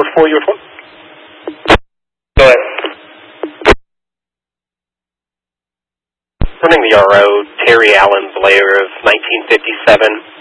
for your phone. Go ahead. Running the RO, Terry Allen Blair of 1957.